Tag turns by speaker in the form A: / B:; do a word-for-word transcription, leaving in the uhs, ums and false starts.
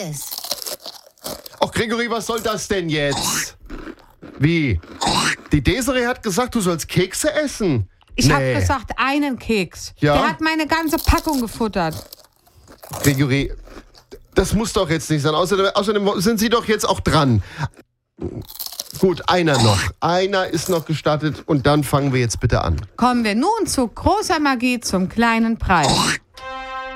A: es.
B: Ach, Gregory, was soll das denn jetzt? Wie? Die Desiree hat gesagt, du sollst Kekse essen.
C: Ich
B: Nee.
C: habe gesagt, einen Keks.
B: Ja?
C: Der hat meine ganze Packung gefuttert.
B: Gregory, das muss doch jetzt nicht sein. Außerdem, außerdem sind Sie doch jetzt auch dran. Gut, einer noch. Einer ist noch gestattet und dann fangen wir jetzt bitte an.
C: Kommen wir nun zu großer Magie zum kleinen Preis.